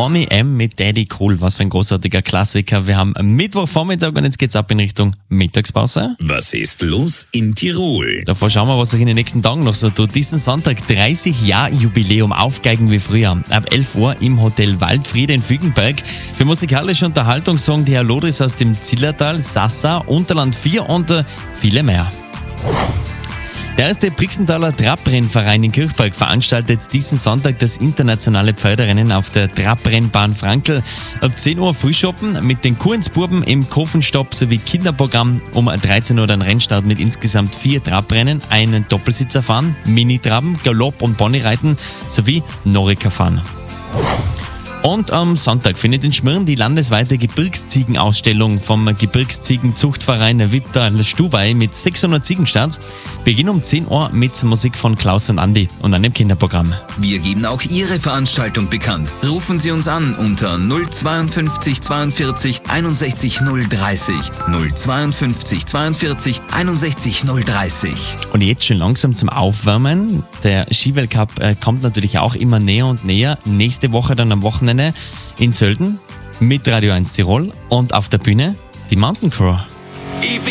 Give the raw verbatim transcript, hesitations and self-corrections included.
Boney M mit Daddy Cool. Was für ein großartiger Klassiker. Wir haben Mittwochvormittag und jetzt geht's ab in Richtung Mittagspause. Was ist los in Tirol? Davor schauen wir, was sich in den nächsten Tagen noch so tut. Diesen Sonntag dreißig Jahr Jubiläum, Aufgeigen wie früher. Ab elf Uhr im Hotel Waldfriede in Fügenberg. Für musikalische Unterhaltung sorgen die Herr Lodris aus dem Zillertal, Sassa, Unterland vier und äh, viele mehr. Der erste Brixenthaler Trabrennverein in Kirchberg veranstaltet diesen Sonntag das internationale Pferderennen auf der Trabrennbahn Frankl. Ab zehn Uhr Frühschoppen mit den Kurensbuben im Kofenstopp sowie Kinderprogramm. Um dreizehn Uhr dann Rennstart mit insgesamt vier Trabrennen, einen Doppelsitzer fahren, Mini-Traben, Galopp- und Ponyreiten sowie Norika fahren. Und am Sonntag findet in Schmirn die landesweite Gebirgsziegenausstellung vom Gebirgsziegenzuchtverein Wiptal Stubei mit sechshundert Ziegen statt. Beginn um zehn Uhr mit Musik von Klaus und Andi und einem Kinderprogramm. Wir geben auch Ihre Veranstaltung bekannt. Rufen Sie uns an unter null zweiundfünfzig zweiundvierzig einundsechzig null dreißig. null zweiundfünfzig zweiundvierzig einundsechzig null dreißig. Und jetzt schon langsam zum Aufwärmen. Der Skiweltcup äh, kommt natürlich auch immer näher und näher. Nächste Woche dann am Wochenende in Sölden mit Radio eins Tirol und auf der Bühne die Mountain Crew. Ich bin